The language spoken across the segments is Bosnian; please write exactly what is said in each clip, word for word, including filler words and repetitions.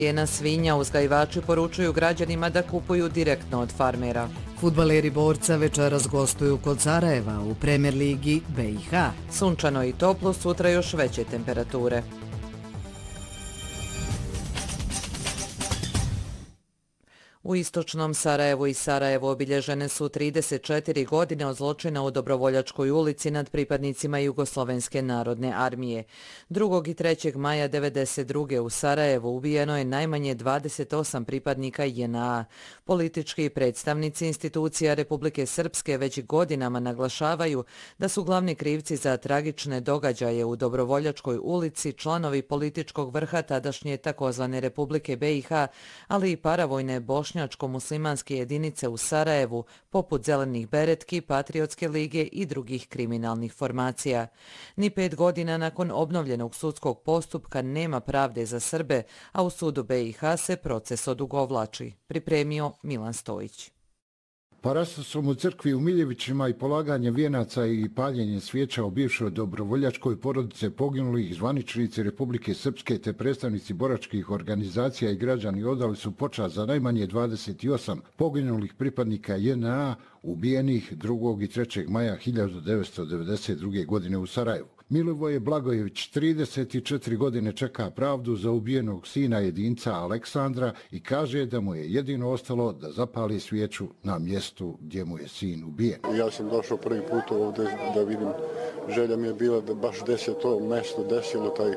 Cijena svinja uzgajivači poručuju građanima da kupuju direktno od farmera. Fudbaleri Borca večeras gostuju kod Sarajeva u Premier ligi B i H. Sunčano i toplo, sutra još veće temperature. U istočnom Sarajevu i Sarajevu obilježene su trideset četiri godine od zločina u Dobrovoljačkoj ulici nad pripadnicima Jugoslovenske narodne armije. drugog i trećeg maja devedeset druge u Sarajevu ubijeno je najmanje dvadeset osam pripadnika J N A. Politički predstavnici institucija Republike Srpske već godinama naglašavaju da su glavni krivci za tragične događaje u Dobrovoljačkoj ulici članovi političkog vrha tadašnje takozvane Republike B i H, ali i paravojne bošnjačko-muslimanske jedinice u Sarajevu, poput Zelenih beretki, Patriotske lige i drugih kriminalnih formacija. Ni pet godina nakon obnovljenog sudskog postupka nema pravde za Srbe, a u sudu B i H se proces odugovlači. Pripremio Milan Stojić. Parastosom u crkvi u Miljevićima i polaganje vijenaca i paljenje svijeća u bivšoj dobrovoljačkoj porodice poginulih zvaničnici Republike Srpske te predstavnici boračkih organizacija i građani odali su počast za najmanje dvadeset osam poginulih pripadnika J N A ubijenih drugog i trećeg maja hiljadu devetsto devedeset druge. godine u Sarajevu. Milivoje Blagojević trideset četiri godine čeka pravdu za ubijenog sina jedinca Aleksandra i kaže da mu je jedino ostalo da zapali svijeću na mjestu gdje mu je sin ubijen. Ja sam došao prvi put ovdje da vidim, želja mi je bila da baš gdje se to mjesto desilo, taj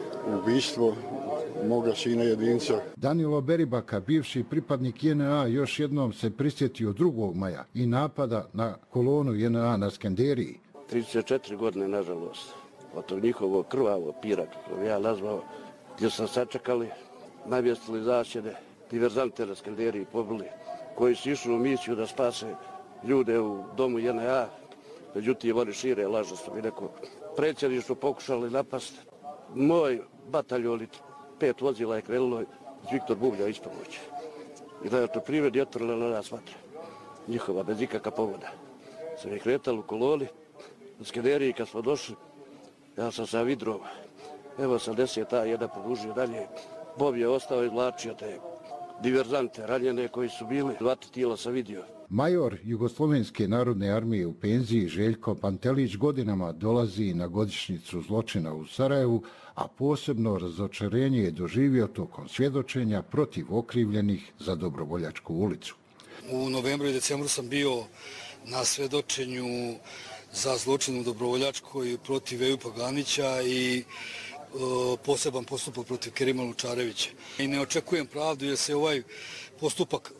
ubistvo moga sina jedinca. Danilo Beribaka, bivši pripadnik J N A, još jednom se prisjetio drugog maja i napada na kolonu J N A na Skenderiji. trideset četiri godine, nažalost, od tog njihovog krvavog pira, kako bi ja nazvao, gdje sam sačekali, navjestili zasjede, diverzante na Skenderiji pobili, koji su išli u misiju da spase ljude u domu J N A, međutim oni šire lažno, što bi rekao, predsjedništvo pokušali napast. Moj bataljon, pet vozila je krenulo iz Viktor Bublja ispomoći. I da je to privred je otvorila na nas vatre. Njihova, bez ikakva povoda. Sam je kretali u koloni, u Skenderiji kad smo došli, ja sam sa vidrom, evo sam deset A jedan podužio dalje. Bob je ostao izvlačio te diverzante, ranjene koji su bili, dva tijela sam vidio. Major Jugoslovenske narodne armije u penziji Željko Pantelić godinama dolazi na godišnjicu zločina u Sarajevu, a posebno razočarenje je doživio tokom svjedočenja protiv okrivljenih za Dobrovoljačku ulicu. U novembru i decembru sam bio na svjedočenju za zločin u Dobrovoljačkoj protiv Ejupa Ganića i e, poseban postupak protiv Kerima Lučarevića. I ne očekujem pravdu jer se ovaj postupak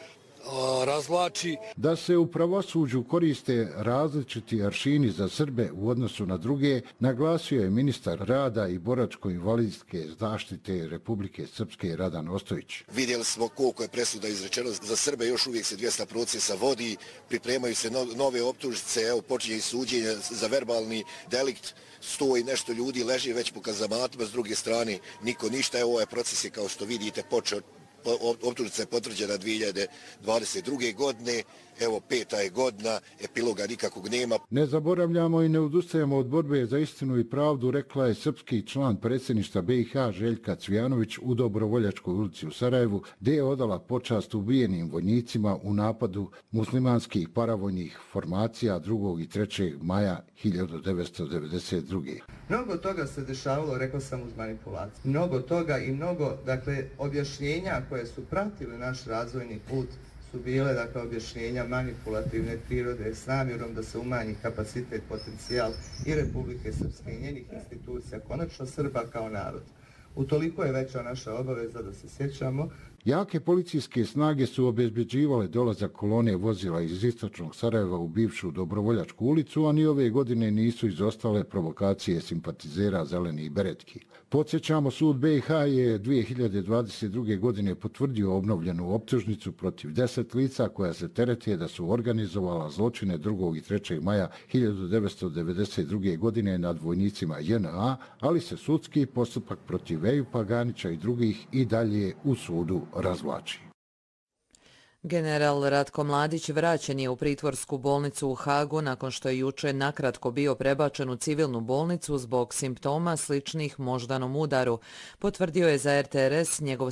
razvlači. Da se u pravosuđu koriste različiti aršini za Srbe u odnosu na druge, naglasio je ministar rada i boračko-invalidske zaštite Republike Srpske Radan Ostojić. Vidjeli smo koliko je presuda izrečeno za Srbe, još uvijek se dvjesto procesa vodi, pripremaju se nove optužnice, evo počinje i suđenje za verbalni delikt, sto i nešto ljudi leži već po kazamatima, s druge strane niko ništa, evo ovaj proces je kao što vidite počeo. Optužnica je potvrđena dvije hiljade dvadeset druge. godine, evo peta je godina, epiloga nikakvog nema. Ne zaboravljamo i ne odustajemo od borbe za istinu i pravdu, rekla je srpski član predsjedništva B i H Željka Cvijanović u Dobrovoljačkoj ulici u Sarajevu, gdje je odala počast ubijenim vojnicima u napadu muslimanskih paravojnih formacija drugog i trećeg maja hiljadu devetsto devedeset druge. Mnogo toga se dešavalo, rekao sam, uz manipulaciju. Mnogo toga i mnogo, dakle, objašnjenja koje su pratili naš razvojni put su bile, dakle, objašnjenja manipulativne prirode s namjerom da se umanji kapacitet, potencijal i Republike Srpske i njenih institucija, konačno Srba kao narod. Utoliko je veća naša obaveza da se sjećamo. Jake policijske snage su obezbeđivale dolazak kolone vozila iz istočnog Sarajeva u bivšu Dobrovoljačku ulicu, a ni ove godine nisu izostale provokacije simpatizera Zelenih beretki. Podsjećamo, sud B i H je dvije hiljade dvadeset druge. godine potvrdio obnovljenu optužnicu protiv deset lica koja se terete da su organizovala zločine drugog i trećeg maja hiljadu devetsto devedeset druge. godine nad vojnicima J N A, ali se sudski postupak protiv Ejupa Ganića i drugih i dalje u sudu razvlači. General Ratko Mladić vraćen je u pritvorsku bolnicu u Hagu nakon što je juče nakratko bio prebačen u civilnu bolnicu zbog simptoma sličnih moždanom udaru, potvrdio je za R T R S njegov